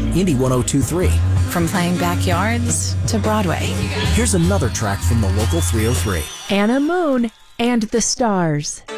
Indy 102.3. From playing backyards to Broadway. Here's another track from the local 303. Anna Moon and the Stars.